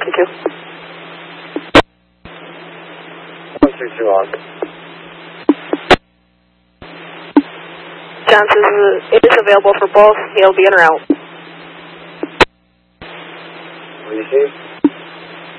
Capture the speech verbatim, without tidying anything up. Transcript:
two two. one two two on. John says it is available for both. He'll be in or out. What do you see?